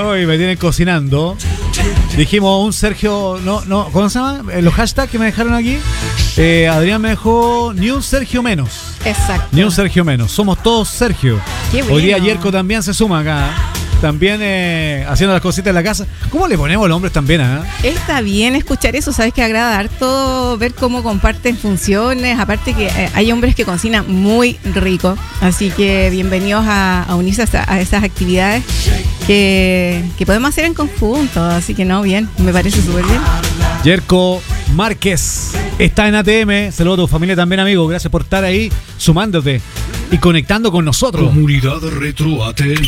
Hoy me tienen cocinando. Dijimos un Sergio, no, ¿cómo se llama? Los hashtags que me dejaron aquí. Adrián me dejó ni un Sergio menos. Exacto. Ni un Sergio menos. Somos todos Sergio. Qué bueno. Hoy día Yerko también se suma acá. También haciendo las cositas en la casa. ¿Cómo le ponemos los hombres también? Está bien escuchar eso, sabes que agrada harto ver cómo comparten funciones. Aparte que hay hombres que cocinan muy rico. Así que bienvenidos a unirse a esas actividades que podemos hacer en conjunto. Así que no, bien, me parece súper bien. Yerko Márquez está en ATM. Saludos a tu familia también, amigo. Gracias por estar ahí sumándote y conectando con nosotros. Comunidad Retro ATM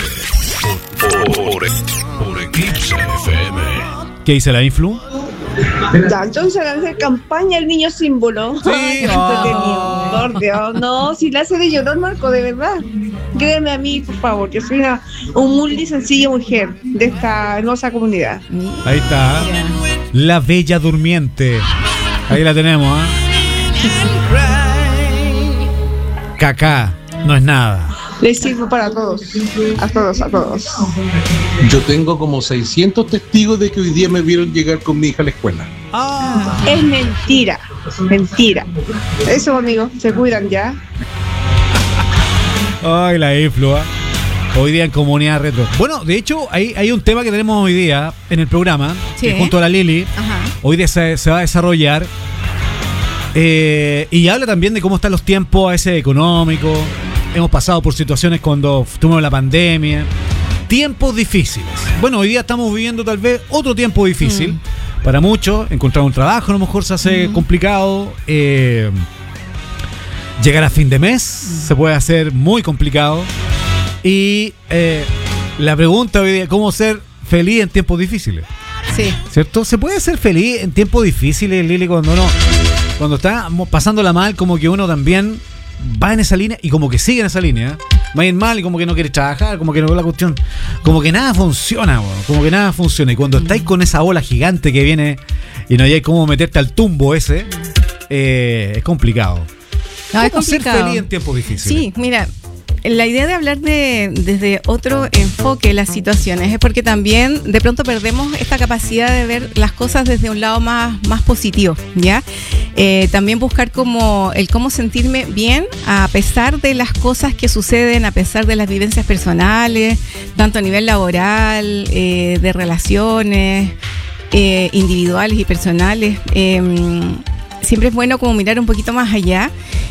por Eclipse FM. ¿Qué dice la Influ? Entonces le hace campaña el niño símbolo. Sí. Ay, qué entretenido, por Dios. No, si le hace de llorar, Marco, de verdad. Créeme a mí, por favor. Yo soy una humilde y sencilla mujer de esta hermosa comunidad. Ahí está. La Bella Durmiente. Ahí la tenemos, Cacá, no es nada. Les sirvo para todos. A todos, a todos. Yo tengo como 600 testigos de que hoy día me vieron llegar con mi hija a la escuela. Es mentira. Mentira. Eso, amigos, se cuidan ya. Ay, la Influ. Hoy día en Comunidad Retro. Bueno, de hecho, hay un tema que tenemos hoy día en el programa, sí, que junto a la Lili, hoy día se va a desarrollar. Y habla también de cómo están los tiempos a veces económicos. Hemos pasado por situaciones cuando tuvimos la pandemia. Tiempos difíciles. Bueno, hoy día estamos viviendo tal vez otro tiempo difícil. Para muchos, encontrar un trabajo a lo mejor se hace complicado. Llegar a fin de mes se puede hacer muy complicado. Y la pregunta hoy día, ¿cómo ser feliz en tiempos difíciles? Sí. ¿ ¿Cierto? ¿Se puede ser feliz en tiempos difíciles, Lili, cuando está pasándola mal, como que uno también va en esa línea y como que sigue en esa línea? Va a ir mal y como que no quiere trabajar, como que no ve la cuestión, como que nada funciona, como que nada funciona. Y cuando estáis con esa bola gigante que viene y no hay cómo meterte al tumbo ese, es complicado. No, es complicado. Ser feliz en tiempos difíciles. Sí, mira, la idea de hablar desde otro enfoque de las situaciones es porque también de pronto perdemos esta capacidad de ver las cosas desde un lado más positivo, ¿ya? También buscar cómo sentirme bien a pesar de las cosas que suceden, a pesar de las vivencias personales, tanto a nivel laboral, de relaciones individuales y personales. Siempre es bueno como mirar un poquito más allá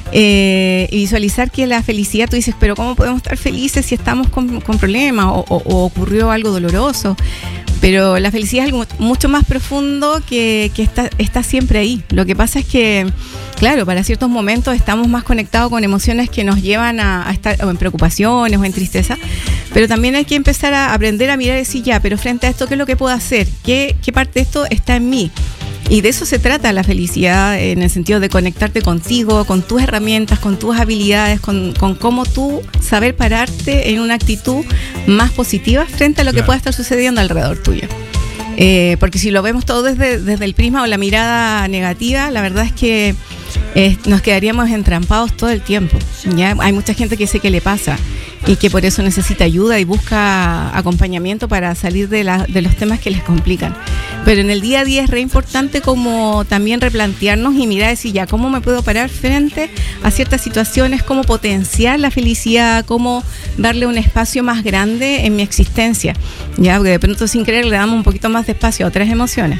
y visualizar que la felicidad, tú dices, pero ¿cómo podemos estar felices si estamos con problemas o ocurrió algo doloroso? Pero la felicidad es algo mucho más profundo que está siempre ahí. Lo que pasa es que, claro, para ciertos momentos estamos más conectados con emociones que nos llevan a estar o en preocupaciones o en tristeza, pero también hay que empezar a aprender a mirar y decir, ya, pero frente a esto, ¿qué es lo que puedo hacer? ¿Qué parte de esto está en mí? Y de eso se trata la felicidad, en el sentido de conectarte contigo, con tus herramientas, con tus habilidades, con cómo tú saber pararte en una actitud más positiva frente a lo que pueda estar sucediendo alrededor tuyo. Porque si lo vemos todo desde el prisma o la mirada negativa, la verdad es que nos quedaríamos entrampados todo el tiempo, ¿ya? Hay mucha gente que sé que le pasa y que por eso necesita ayuda y busca acompañamiento para salir de los temas que les complican. Pero en el día a día es re importante como también replantearnos y mirar y decir, ya, ¿cómo me puedo parar frente a ciertas situaciones? ¿Cómo potenciar la felicidad? ¿Cómo darle un espacio más grande en mi existencia? Ya, porque de pronto sin querer le damos un poquito más de espacio a otras emociones.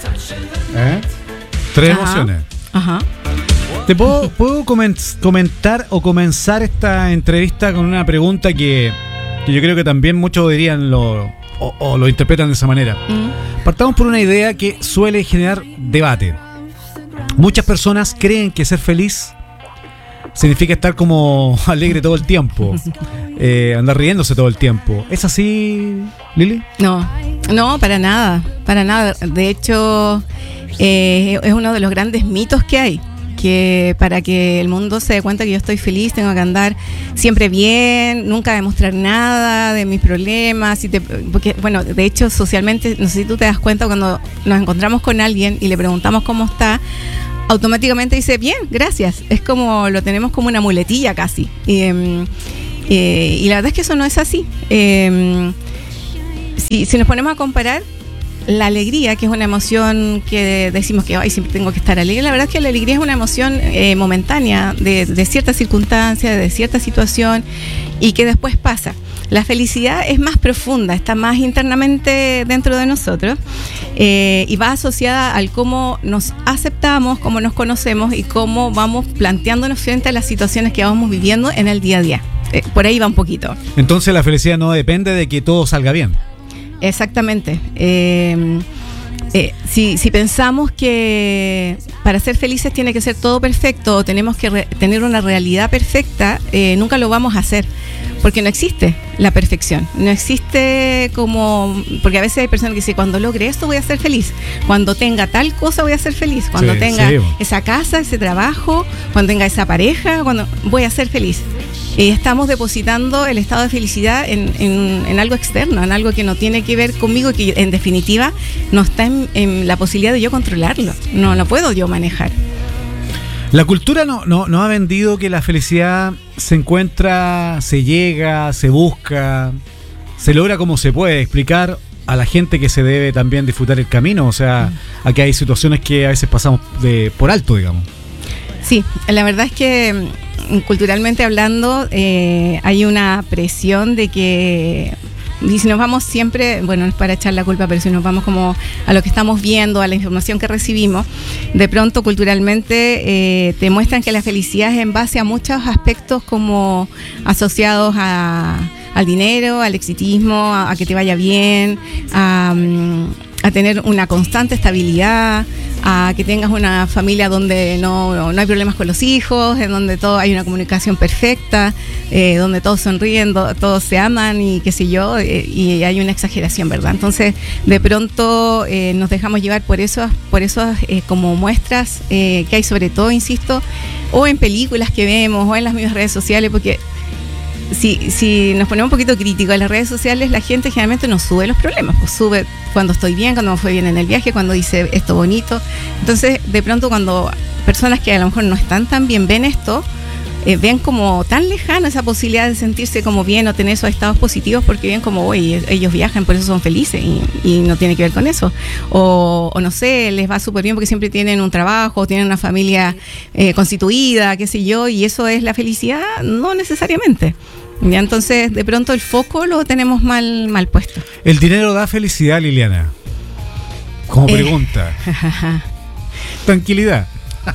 Tres emociones. Ajá. ¿Te puedo comentar o comenzar esta entrevista con una pregunta que yo creo que también muchos dirían o lo interpretan de esa manera? Partamos por una idea que suele generar debate. Muchas personas creen que ser feliz significa estar como alegre todo el tiempo, andar riéndose todo el tiempo. ¿Es así, Lili? No, para nada. De hecho, es uno de los grandes mitos que hay. Que para que el mundo se dé cuenta que yo estoy feliz tengo que andar siempre bien, nunca demostrar nada de mis problemas, porque bueno, de hecho socialmente, no sé si tú te das cuenta, cuando nos encontramos con alguien y le preguntamos cómo está, automáticamente dice bien, gracias, es como lo tenemos como una muletilla casi, y la verdad es que eso no es así. si nos ponemos a comparar la alegría, que es una emoción que decimos que ay, siempre tengo que estar alegre, la verdad es que la alegría es una emoción momentánea de cierta circunstancia, de cierta situación, y que después pasa. La felicidad es más profunda, está más internamente dentro de nosotros, y va asociada al cómo nos aceptamos, cómo nos conocemos y cómo vamos planteándonos frente a las situaciones que vamos viviendo en el día a día. Por ahí va un poquito. Entonces la felicidad no depende de que todo salga bien. Exactamente. Si pensamos que para ser felices tiene que ser todo perfecto o tenemos que tener una realidad perfecta, nunca lo vamos a hacer, porque no existe la perfección, no existe porque a veces hay personas que dicen, cuando logre esto voy a ser feliz, cuando tenga tal cosa voy a ser feliz, cuando tenga esa casa, ese trabajo, cuando tenga esa pareja, cuando voy a ser feliz. Estamos depositando el estado de felicidad en algo externo, en algo que no tiene que ver conmigo, que en definitiva no está en la posibilidad de yo controlarlo, no lo puedo yo manejar. La cultura no ha vendido que la felicidad se encuentra, se llega, se busca, se logra como se puede. Explicar a la gente que se debe también disfrutar el camino, o sea, aquí hay situaciones que a veces pasamos por alto, digamos. Sí, la verdad es que culturalmente hablando hay una presión de que, y si nos vamos siempre, bueno, no es para echar la culpa, pero si nos vamos como a lo que estamos viendo, a la información que recibimos, de pronto culturalmente te muestran que la felicidad es en base a muchos aspectos como asociados al dinero, al exitismo, a que te vaya bien, a tener una constante estabilidad, a que tengas una familia donde no hay problemas con los hijos, en donde hay una comunicación perfecta, donde todos sonríen, todos se aman y qué sé yo, y hay una exageración, ¿verdad? Entonces, de pronto nos dejamos llevar por esos como muestras que hay, sobre todo, insisto, o en películas que vemos, o en las mismas redes sociales, porque si nos ponemos un poquito críticos en las redes sociales, la gente generalmente nos sube los problemas, pues sube cuando estoy bien, cuando me fue bien en el viaje, cuando hice esto bonito. Entonces, de pronto, cuando personas que a lo mejor no están tan bien ven esto, ven como tan lejano esa posibilidad de sentirse como bien o tener esos estados positivos, porque ven como, oye, ellos viajan, por eso son felices, y no tiene que ver con eso. O no sé, les va súper bien porque siempre tienen un trabajo, tienen una familia constituida, qué sé yo, y eso es la felicidad. No necesariamente. Ya, entonces, de pronto el foco lo tenemos mal puesto. ¿El dinero da felicidad, Liliana? Como pregunta. Tranquilidad.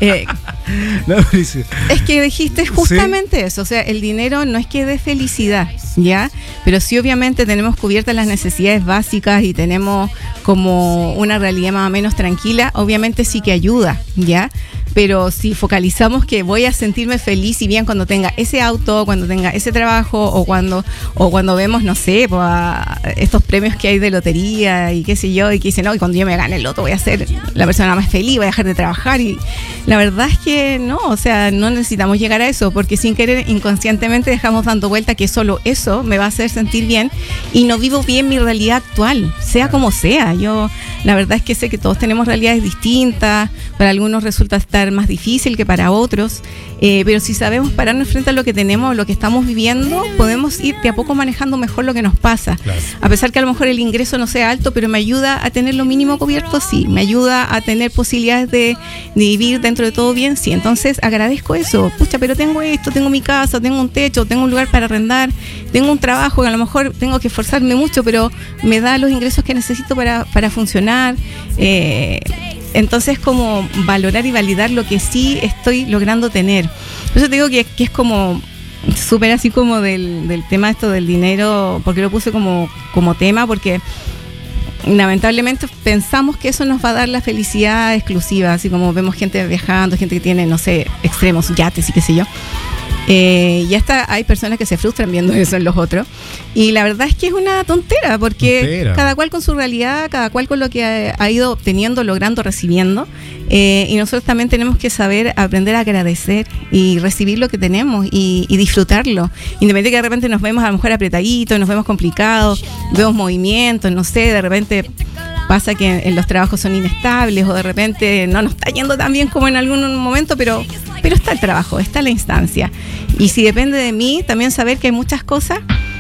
Es que dijiste justamente eso, o sea, el dinero no es que dé felicidad, ¿ya? Pero sí, obviamente tenemos cubiertas las necesidades básicas y tenemos como una realidad más o menos tranquila, obviamente sí que ayuda, ¿ya? Pero si focalizamos que voy a sentirme feliz y bien cuando tenga ese auto, cuando tenga ese trabajo, o cuando vemos, no sé, pues, estos premios que hay de lotería y qué sé yo, y que dicen, no, y cuando yo me gane el loto voy a ser la persona más feliz, voy a dejar de trabajar, y la verdad es que no, o sea, no necesitamos llegar a eso, porque sin querer, inconscientemente dejamos dando vuelta que solo eso me va a hacer sentir bien y no vivo bien mi realidad actual, sea como sea. Yo, la verdad es que sé que todos tenemos realidades distintas, para algunos resulta estar más difícil que para otros, pero si sabemos pararnos frente a lo que tenemos, lo que estamos viviendo, podemos ir de a poco manejando mejor lo que nos pasa. Claro. A pesar que a lo mejor el ingreso no sea alto, pero me ayuda a tener lo mínimo cubierto, sí. Me ayuda a tener posibilidades de vivir dentro de todo bien, sí. Entonces agradezco eso. Pucha, pero tengo esto, tengo mi casa, tengo un techo, tengo un lugar para arrendar, tengo un trabajo que a lo mejor tengo que esforzarme mucho, pero me da los ingresos que necesito para funcionar. Entonces, como valorar y validar lo que sí estoy logrando tener. Por eso te digo que es como súper así como del tema esto del dinero, porque lo puse como tema, porque lamentablemente pensamos que eso nos va a dar la felicidad exclusiva, así como vemos gente viajando, gente que tiene, no sé, extremos, yates y qué sé yo. Y hasta hay personas que se frustran viendo eso en los otros, y la verdad es que es una tontera, porque cada cual con su realidad, cada cual con lo que ha ido obteniendo, logrando, recibiendo, y nosotros también tenemos que saber aprender a agradecer y recibir lo que tenemos y disfrutarlo, independientemente que de repente nos vemos a lo mejor apretaditos, nos vemos complicados, vemos movimientos, no sé, de repente pasa que en los trabajos son inestables, o de repente no nos está yendo tan bien como en algún momento, pero está el trabajo, está la instancia. Y si depende de mí, también saber que hay muchas cosas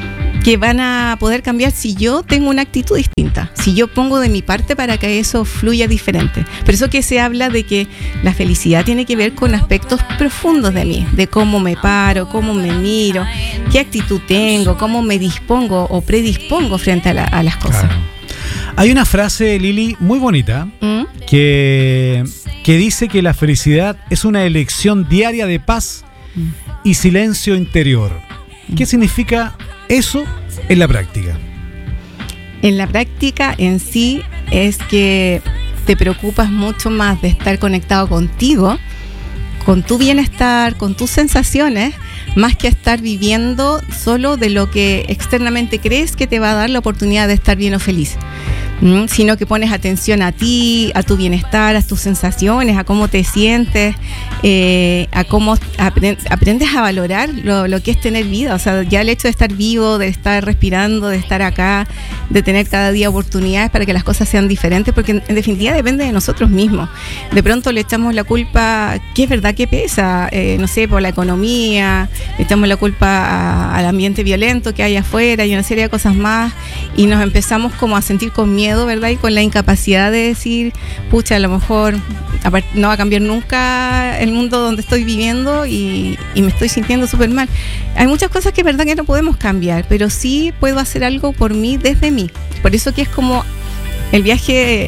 que van a poder cambiar si yo tengo una actitud distinta, si yo pongo de mi parte para que eso fluya diferente. Por eso que se habla de que la felicidad tiene que ver con aspectos profundos de mí, de cómo me paro, cómo me miro, qué actitud tengo, cómo me dispongo o predispongo frente a las cosas. Claro. Hay una frase, Lili, muy bonita, que dice que la felicidad es una elección diaria de paz y silencio interior. ¿Qué significa eso en la práctica? En la práctica en sí es que te preocupas mucho más de estar conectado contigo, con tu bienestar, con tus sensaciones, más que estar viviendo solo de lo que externamente crees que te va a dar la oportunidad de estar bien o feliz. Sino que pones atención a ti, a tu bienestar, a tus sensaciones, a cómo te sientes, a cómo aprendes a valorar lo que es tener vida. O sea, ya el hecho de estar vivo, de estar respirando, de estar acá, de tener cada día oportunidades para que las cosas sean diferentes, porque en definitiva depende de nosotros mismos. De pronto le echamos la culpa, que es verdad que pesa, no sé, por la economía, le echamos la culpa al ambiente violento que hay afuera y una serie de cosas más, y nos empezamos como a sentir con miedo, ¿verdad? Y con la incapacidad de decir, pucha, a lo mejor no va a cambiar nunca el mundo donde estoy viviendo y me estoy sintiendo súper mal. Hay muchas cosas que es verdad que no podemos cambiar, pero sí puedo hacer algo por mí desde mí. Por eso que es como el viaje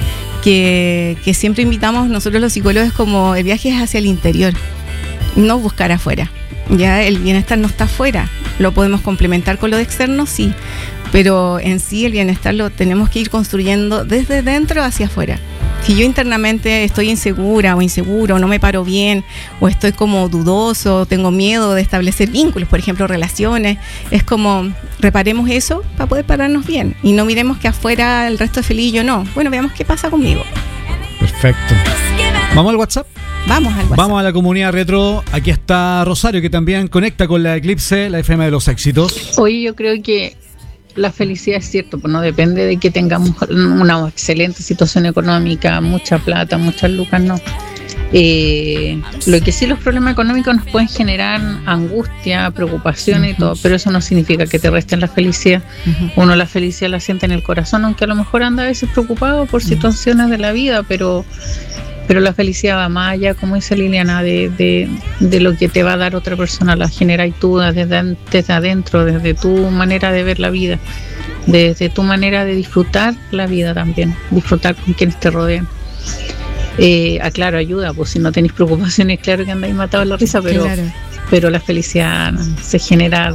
que siempre invitamos nosotros los psicólogos, como el viaje es hacia el interior, no buscar afuera. Ya el bienestar no está afuera, lo podemos complementar con lo externo, sí, pero en sí el bienestar lo tenemos que ir construyendo desde dentro hacia afuera. Si yo internamente estoy insegura o inseguro, no me paro bien, o estoy como dudoso, tengo miedo de establecer vínculos, por ejemplo, relaciones, es como reparemos eso para poder pararnos bien y no miremos que afuera el resto es feliz y yo no. Bueno, veamos qué pasa conmigo. Perfecto. ¿Vamos al WhatsApp? Vamos al WhatsApp. Vamos a la comunidad retro. Aquí está Rosario, que también conecta con la Eclipse, la FM de los éxitos. Oye, yo creo que la felicidad es cierto, pues no depende de que tengamos una excelente situación económica, mucha plata, muchas lucas, no. Lo que sí, los problemas económicos nos pueden generar angustia, preocupación y todo, pero eso no significa que te resten la felicidad. Uno la felicidad la siente en el corazón, aunque a lo mejor anda a veces preocupado por situaciones de la vida, pero la felicidad va más allá, como dice Liliana, de lo que te va a dar otra persona, la generas tú desde adentro, desde tu manera de ver la vida, desde tu manera de disfrutar la vida también, disfrutar con quienes te rodean. Claro, ayuda, pues si no tenéis preocupaciones, claro que andáis matados la risa, pero la felicidad se genera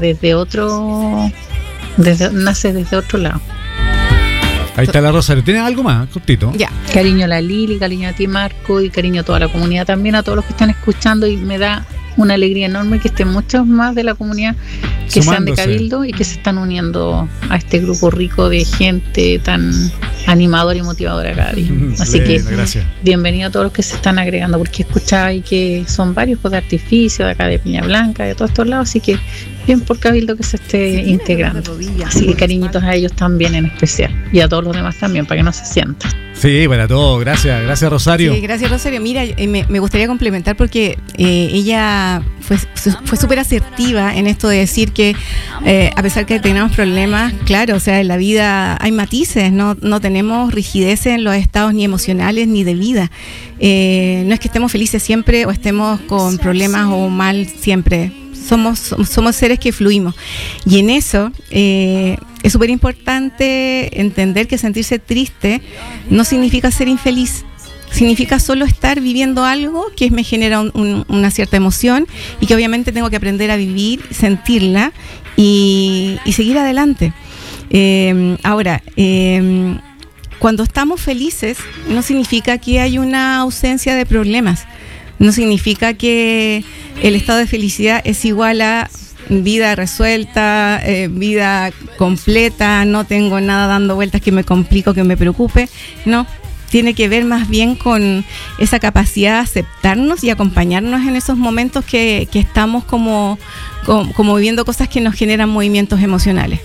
nace desde otro lado. Ahí está la Rosario. ¿Tienes algo más? Cortito. Ya. Cariño a la Lili, cariño a ti, Marco, y cariño a toda la comunidad también, a todos los que están escuchando, y me da una alegría enorme que estén muchos más de la comunidad que sean de Cabildo y que se están uniendo a este grupo rico de gente tan animadora y motivadora cada día. Así que gracias. Bienvenido a todos los que se están agregando, porque escuchaba y que son varios, pues, de Artificio, de acá de Piña Blanca, de todos estos lados, así que bien por Cabildo que se esté integrando. Así que cariñitos a ellos también en especial, y a todos los demás también, para que no se sientan. Sí, para todos, gracias Rosario. Sí, gracias Rosario. Mira, me gustaría complementar porque ella fue súper asertiva en esto de decir que a pesar que tenemos problemas, claro, o sea, en la vida hay matices, no tenemos rigidez en los estados ni emocionales ni de vida. No es que estemos felices siempre o estemos con problemas o mal siempre. Somos seres que fluimos, y en eso es súper importante entender que sentirse triste no significa ser infeliz, significa solo estar viviendo algo que me genera una cierta emoción, y que obviamente tengo que aprender a vivir, sentirla y seguir adelante. Ahora, cuando estamos felices no significa que hay una ausencia de problemas. No significa que el estado de felicidad es igual a vida resuelta, vida completa, no tengo nada dando vueltas que me complico, que me preocupe. No, tiene que ver más bien con esa capacidad de aceptarnos y acompañarnos en esos momentos que estamos como viviendo cosas que nos generan movimientos emocionales.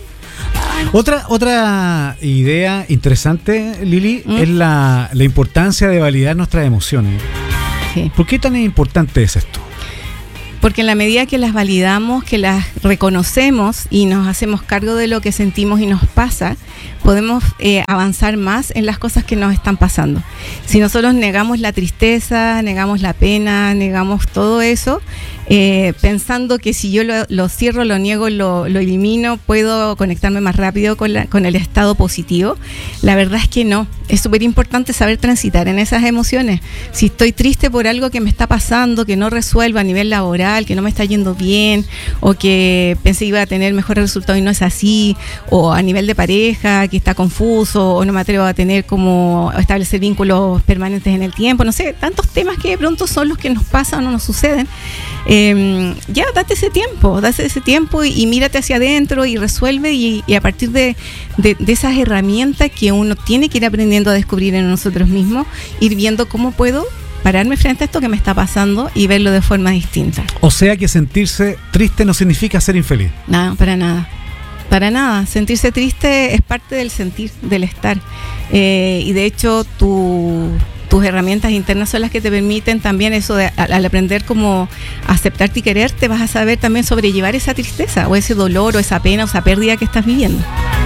Otra idea interesante, Lili, es la importancia de validar nuestras emociones. Sí. ¿Por qué tan importante es esto? porque en la medida que las validamos, que las reconocemos y nos hacemos cargo de lo que sentimos y nos pasa, podemos avanzar más en las cosas que nos están pasando. Si nosotros negamos la tristeza, negamos la pena, negamos todo eso, pensando que si yo lo cierro, lo niego, lo elimino, puedo conectarme más rápido con el estado positivo, la verdad es que no. Es súper importante saber transitar en esas emociones. Si estoy triste por algo que me está pasando, que no resuelvo a nivel laboral, que no me está yendo bien, o que pensé que iba a tener mejores resultados y no es así, o a nivel de pareja, que está confuso, o no me atrevo a tener como establecer vínculos permanentes en el tiempo, no sé, tantos temas que de pronto son los que nos pasan o nos suceden. Ya, date ese tiempo y mírate hacia adentro y resuelve y a partir de esas herramientas que uno tiene que ir aprendiendo a descubrir en nosotros mismos, ir viendo cómo puedo pararme frente a esto que me está pasando y verlo de forma distinta. O sea que sentirse triste no significa ser infeliz. No, para nada. Para nada. Sentirse triste es parte del sentir, del estar. Y de hecho tus herramientas internas son las que te permiten también eso de, al aprender cómo aceptarte y quererte, vas a saber también sobrellevar esa tristeza o ese dolor o esa pena o esa pérdida que estás viviendo.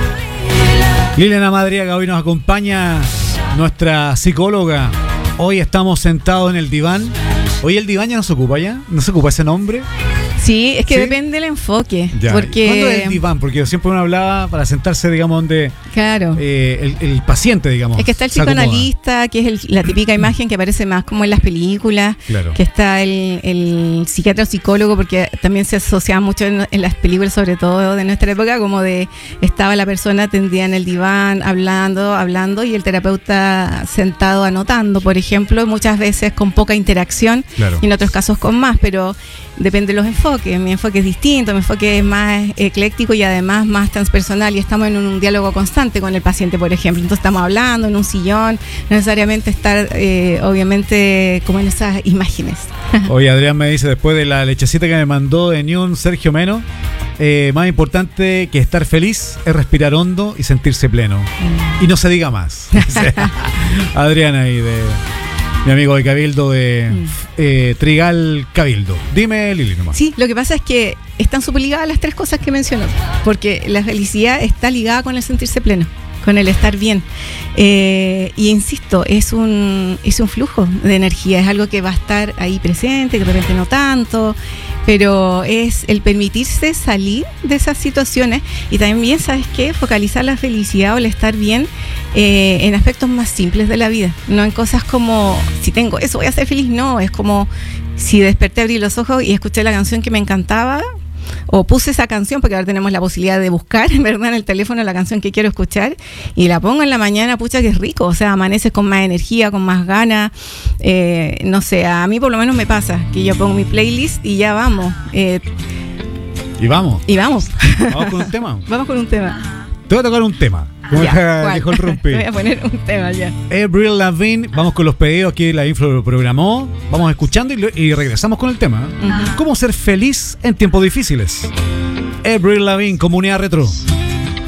Liliana Madriaga, hoy nos acompaña nuestra psicóloga. Hoy estamos sentados en el diván. Hoy el diván ya no se ocupa ya, no se ocupa ese nombre. Sí, es que ¿Sí? depende del enfoque. Ya. Porque ¿Cuándo es el diván? Porque siempre uno hablaba para sentarse, digamos, donde claro. El paciente, digamos. Es que está el se acomoda. psicoanalista, que es la típica imagen que aparece más como en las películas. Claro. Que está el psiquiatra o psicólogo, porque también se asociaba mucho en las películas, sobre todo de nuestra época, como de estaba la persona tendida en el diván, hablando, y el terapeuta sentado anotando, por ejemplo, muchas veces con poca interacción, Claro. y en otros casos con más, pero depende de los enfoques. Mi enfoque es distinto, mi enfoque es más ecléctico y además más transpersonal, y estamos en un diálogo constante con el paciente, por ejemplo. Entonces estamos hablando en un sillón, no necesariamente estar obviamente como en esas imágenes. Oye, Adrián me dice, después de la lechecita que me mandó de Neon Sergio Meno, más importante que estar feliz es respirar hondo y sentirse pleno. Y no se diga más. Adrián ahí de mi amigo de Cabildo de Trigal Cabildo. Dime, Lili, nomás. Sí, lo que pasa es que están súper ligadas las tres cosas que mencionó, porque la felicidad está ligada con el sentirse pleno, con el estar bien. Y insisto, es un flujo de energía, es algo que va a estar ahí presente, que de repente no tanto, pero es el permitirse salir de esas situaciones y también, ¿sabes qué? Focalizar la felicidad o el estar bien en aspectos más simples de la vida, no en cosas como, si tengo eso voy a ser feliz, no, es como si desperté, abrí los ojos y escuché la canción que me encantaba, o puse esa canción, porque ahora tenemos la posibilidad de buscar, en verdad, en el teléfono la canción que quiero escuchar, y la pongo en la mañana, pucha que es rico, o sea, amaneces con más energía, con más ganas, no sé, a mí por lo menos me pasa, que yo pongo mi playlist y ya vamos. Y vamos. Vamos con un tema. Vamos con un tema. Te voy a tocar un tema. Como dijo el Rumpi. Te voy a poner un tema ya. Avril Lavigne, vamos con los pedidos, aquí la info lo programó, vamos escuchando y regresamos con el tema. Uh-huh. ¿Cómo ser feliz en tiempos difíciles? Avril Lavigne, Comunidad Retro.